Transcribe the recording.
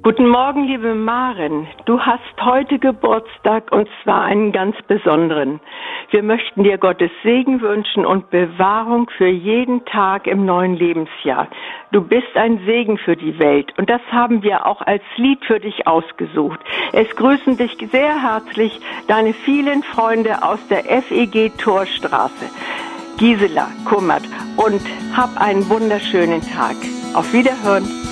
Guten Morgen, liebe Maren. Du hast heute Geburtstag und zwar einen ganz besonderen. Wir möchten dir Gottes Segen wünschen und Bewahrung für jeden Tag im neuen Lebensjahr. Du bist ein Segen für die Welt und das haben wir auch als Lied für dich ausgesucht. Es grüßen dich sehr herzlich deine vielen Freunde aus der FEG Torstraße. Gisela Kummert und hab einen wunderschönen Tag. Auf Wiederhören.